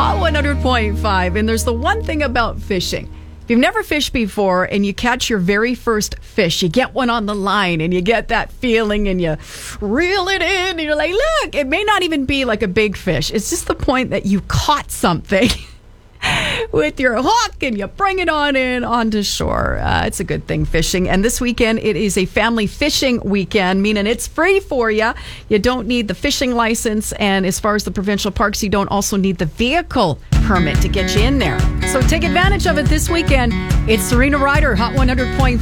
Hot 100.5. And there's the one thing about fishing. If you've never fished before and you catch your very first fish, you get one on the line and you get that feeling and you reel it in and you're like, look, it may not even be like a big fish. It's just the point that you caught something with your hook and you bring it on in onto shore. It's a good thing, fishing. And this weekend, it is a family fishing weekend, meaning it's free for you. You don't need the fishing license. And as far as the provincial parks, you don't also need the vehicle permit to get you in there. So take advantage of it this weekend. It's Serena Ryder, Hot 100.5.